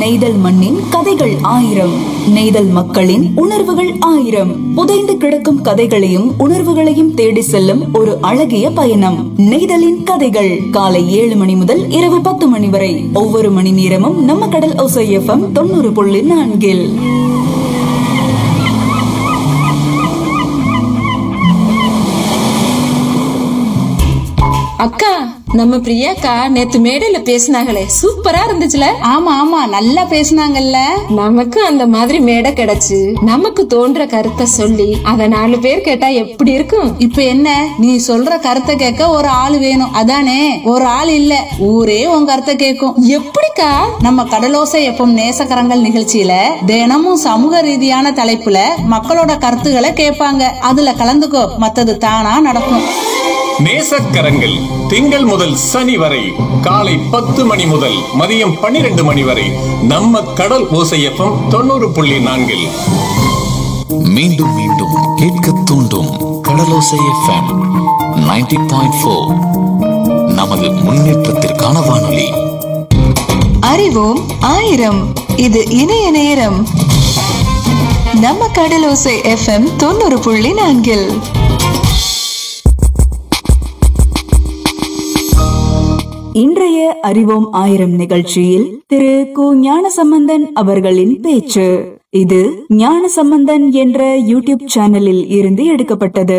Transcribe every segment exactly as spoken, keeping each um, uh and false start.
நெய்தல் மண்ணின் கதைகள் ஆயிரம், நெய்தல் மக்களின் உணர்வுகள் ஆயிரம். புதைந்து கிடக்கும் கதைகளையும் உணர்வுகளையும் தேடி செல்லும் ஒரு அழகிய பயணம். நெய்தலின் கதைகள் காலை ஏழு மணி முதல் இரவு பத்து மணி வரை ஒவ்வொரு மணி நேரமும் நம்ம கடல் ஓசை எஃப்எம் தொண்ணூறு புள்ளி நான்கில். அக்கா, நம்ம பிரியாக்கா நேத்து மேடையில பேசினாங்களே, சூப்பரா இருந்துச்சுல? ஆமா ஆமா, நல்லா பேசினாங்கல்ல. நமக்கு அந்த மாதிரி மேடை கிடைச்சு நமக்கு தோன்ற கருத்தை சொல்லி அத நாலு பேர் கேட்டா எப்படி இருக்கும்? இப்ப என்ன, நீ சொல்ற கருத்தை கேட்க ஒரு ஆள் வேணும், அதானே? ஒரு ஆள் இல்ல, ஊரே உன் கருத்தை கேட்கும். எப்படிக்கா? நம்ம கடலோசை எப்பம் நேசக்கரங்கள் நிகழ்ச்சியில தினமும் சமூக ரீதியான தலைப்புல மக்களோட கருத்துக்களை கேட்பாங்க. அதுல கலந்துக்கோ, மத்தது தானா நடக்கும். நேசக்கரங்கள் திங்கள் முதல் சனி வரை காலை பத்து மணி முதல் மதியம் பன்னிரண்டு மணி வரை நம்ம கடல் ஓசை எஃப்எம் தொண்ணூறு புள்ளி நான்கில். மீண்டும் மீண்டும் கேட்க தூண்டும் கடலோசை எஃப்எம் நைன்டி பாயிண்ட் ஃபோர். நமது முன்னேற்றத்திற்கான வானொலி. அறிவோம் ஆயிரம், இது இணைய நேரம். நம்ம கடலோசை எஃப்எம் தொண்ணூறு புள்ளி நான்கில். இன்றைய அறிவோம் ஆயிரம் நிகழ்ச்சியில் திரு கு ஞானசம்பந்தன் அவர்களின் பேச்சு. இது ஞானசம்பந்தன் என்ற யூடியூப் சேனலில் இருந்து எடுக்கப்பட்டது.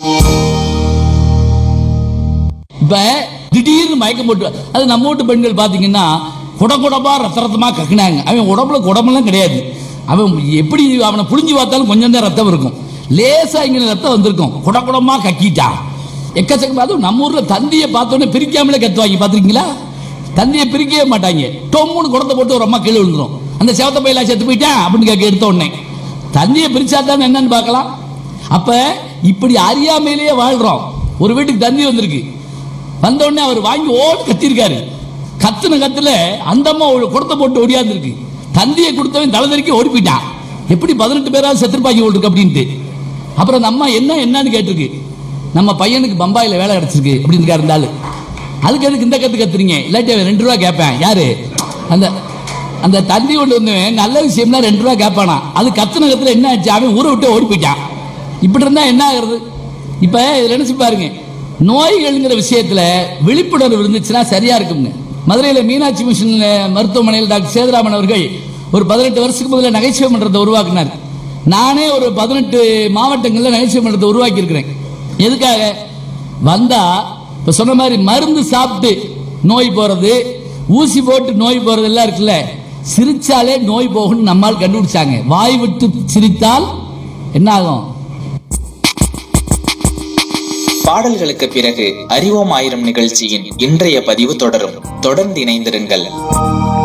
இப்ப திடீர்னு மயக்கம் போட்டு, அது நம்ம வீட்டு பெண்கள் பாத்தீங்கன்னா குட குடமா ரத்த ரத்தமா கக்குனாங்க. அவன் உடம்புல குடமெல்லாம் கிடையாது. அவன் எப்படி அவனை புளிஞ்சு பார்த்தாலும் கொஞ்சம் தான் ரத்தம் இருக்கும். லேசா இங்க ரத்தம் வந்திருக்கும். குட குடமா கக்கிட்டா எக்கச்சக்கம். அதுவும் நம்ம ஊர்ல தந்தியை பார்த்தோன்னே பிரிக்காமலே கத்துவாங்க, பாத்துருக்கீங்களா? தந்தியை பிரிக்கவே மாட்டாங்க. டொம்முன்னு குடத்தை போட்டு ஒரு அம்மா கீழே விழுந்துரும். அந்த செவத்த பையலா செத்து போயிட்டேன் அப்படின்னு கேட்க எடுத்த உடனே தந்தியை பிரிச்சா தான் என்னன்னு பார்க்கலாம். அப்ப இப்படி அறியாமையிலேயே வாழ்றோம். ஒரு வீட்டுக்கு தந்தி வந்திருக்கு. வந்த உடனே அவர் வாங்கி ஓடு கத்திருக்காரு. கத்துன கத்துல அந்த அம்மா குடத்தை போட்டு ஓடியாது இருக்கு. தந்தியை கொடுத்தவன் தலைதறிக்க ஓடி போயிட்டான். எப்படி பதினெட்டு பேராவது செத்துருப்பாங்க ஓடுருக்கு அப்படின்ட்டு. அப்புறம் அந்த அம்மா என்ன என்னன்னு கேட்டிருக்கு. நம்ம பையனுக்கு பம்பாயில வேலை கிடைச்சிருக்கு அப்படின்னு இருந்தாலும் அதுக்கு எதுக்கு இந்த கத்து கத்துறீங்க? இல்லாட்டி ரெண்டு ரூபா கேட்பேன். யாரு அந்த அந்த தந்தி கொண்டு வந்தவன் நல்ல விஷயம்னா ரெண்டு ரூபா கேட்பானா? அது கத்துன கத்துல என்ன ஆச்சு? அவன் ஊரை விட்டு ஓடி போயிட்டான். இப்படி இருந்தா என்ன ஆகுறது? இப்ப இதுல நினைச்சு பாருங்க, நோய்கள்ங்கிற விஷயத்துல விழிப்புணர்வு இருந்துச்சுன்னா சரியா இருக்குங்க. மதுரையில மீனாட்சி மிஷன் மருத்துவமனையில் டாக்டர் சேதுராமன் அவர்கள் ஒரு பதினெட்டு வருஷத்துக்கு முதல்ல நகைச்சுவை மன்றத்தை உருவாக்கினார். நானே ஒரு பதினெட்டு மாவட்டங்கள்ல நகைச்சுவை மன்றத்தை உருவாக்கி இருக்கிறேன். எதுக்காக வந்தா, இப்ப சொன்ன மாதிரி மருந்து சாப்பிட்டு நோய் போறது, ஊசி போட்டு நோய் போறது எல்லாம் இருக்குல்ல, சிரிச்சாலே நோய் போகும் நம்மால் கண்டுபிடிச்சாங்க. வாய் விட்டு சிரித்தால் என்ன ஆகும்? பாடல்களுக்கு பிறகு அறிவோம் ஆயிரம் நிகழ்ச்சியின் இன்றைய பதிவு தொடரும். தொடர்ந்து இணைந்திருங்கள்.